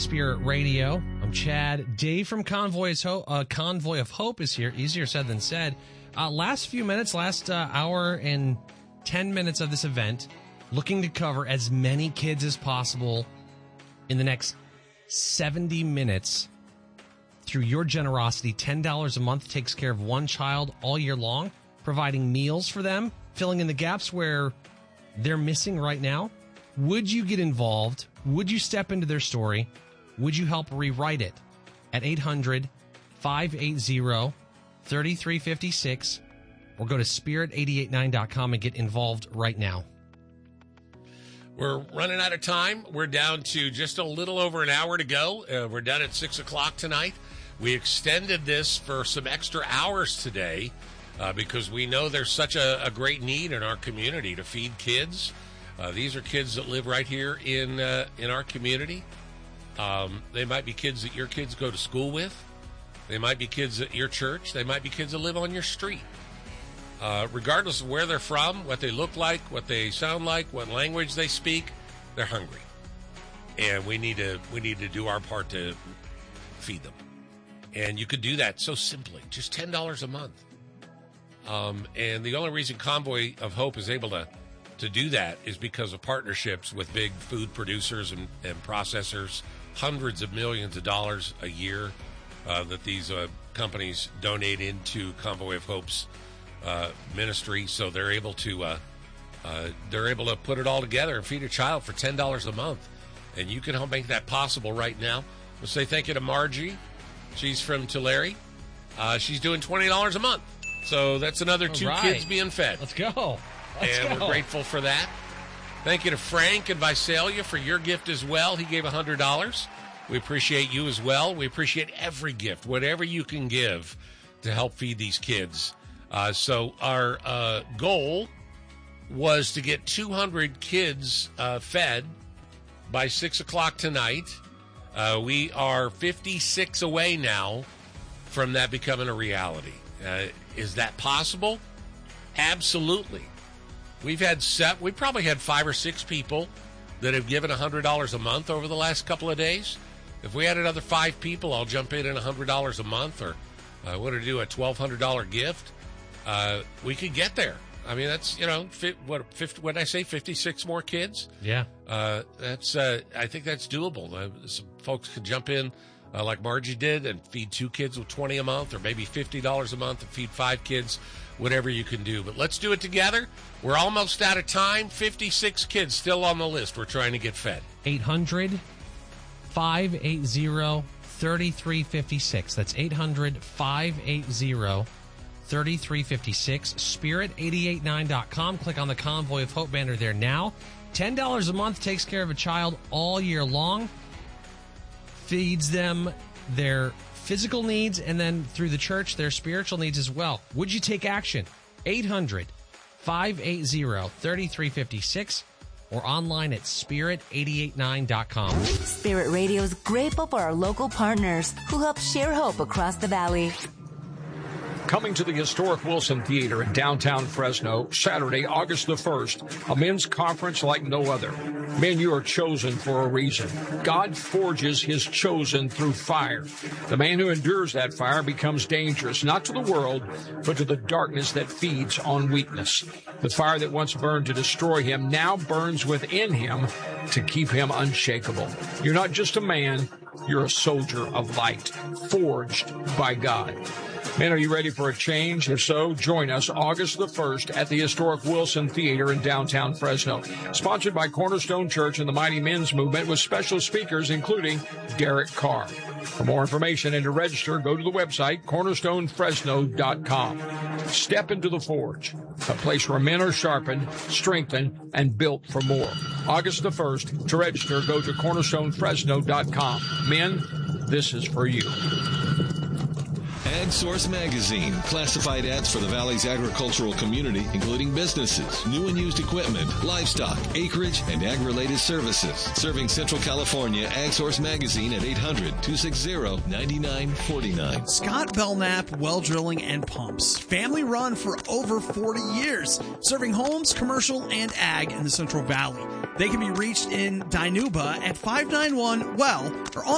Spirit Radio. I'm Chad. Dave from Convoy of Hope is here. Easier said than said. Last hour and 10 minutes of this event, looking to cover as many kids as possible in the next 70 minutes. Through your generosity, $10 a month takes care of one child all year long, providing meals for them, filling in the gaps where they're missing right now. Would you get involved? Would you step into their story? Would you help rewrite it? At 800-580-3356 or go to spirit889.com and get involved right now. We're running out of time. We're down to just a little over an hour to go. We're done at 6 o'clock tonight. We extended this for some extra hours today because we know there's such a great need in our community to feed kids. These are kids that live right here in our community. They might be kids that your kids go to school with. They might be kids at your church. They might be kids that live on your street. Regardless of where they're from, what they look like, what they sound like, what language they speak, they're hungry. And we need to do our part to feed them. And you could do that so simply, just $10 a month. And the only reason Convoy of Hope is able to do that is because of partnerships with big food producers and processors, hundreds of millions of dollars a year that these companies donate into Convoy of Hope's ministry. So they're able to put it all together and feed a child for $10 a month. And you can help make that possible right now. We'll say thank you to Margie. She's from Tulare. She's doing $20 a month. So that's another two kids being fed. Let's go. We're grateful for that. Thank you to Frank in Visalia for your gift as well. He gave $100. We appreciate you as well. We appreciate every gift, whatever you can give to help feed these kids. So our goal was to get 200 kids fed by 6 o'clock tonight. We are 56 away now from that becoming a reality. Is that possible? Absolutely. We probably had 5 or 6 people that have given $100 a month over the last couple of days. If we had another 5 people, I'll jump in $100 a month, or what to do, a $1,200 gift. We could get there. I mean, that's, what did I say, 56 more kids? Yeah. I think that's doable. Some folks could jump in like Margie did and feed 2 kids with $20 a month, or maybe $50 a month and feed 5 kids, whatever you can do. But let's do it together. We're almost out of time. 56 kids still on the list we're trying to get fed. 800-580-3356. That's 800-580-3356. Spirit889.com. Click on the Convoy of Hope banner there now. $10 a month takes care of a child all year long. Feeds them their physical needs, and then through the church, their spiritual needs as well. Would you take action? 800-580-3356 or online at spirit889.com. Spirit Radio is grateful for our local partners who help share hope across the valley. Coming to the historic Wilson Theater in downtown Fresno, Saturday, August the 1st, a men's conference like no other. Men, you are chosen for a reason. God forges his chosen through fire. The man who endures that fire becomes dangerous, not to the world, but to the darkness that feeds on weakness. The fire that once burned to destroy him now burns within him to keep him unshakable. You're not just a man, you're a soldier of light, forged by God. Men, are you ready for a change? If so, join us August the 1st at the historic Wilson Theater in downtown Fresno. Sponsored by Cornerstone Church and the Mighty Men's Movement, with special speakers including Derek Carr. For more information and to register, go to the website cornerstonefresno.com. Step into the forge, a place where men are sharpened, strengthened, and built for more. August the 1st. To register, go to cornerstonefresno.com. Men, this is for you. Ag Source Magazine, classified ads for the Valley's agricultural community, including businesses, new and used equipment, livestock, acreage, and ag-related services. Serving Central California, Ag Source Magazine at 800-260-9949. Scott Belknap Well Drilling and Pumps. Family run for over 40 years. Serving homes, commercial, and ag in the Central Valley. They can be reached in Dinuba at 591 Well or on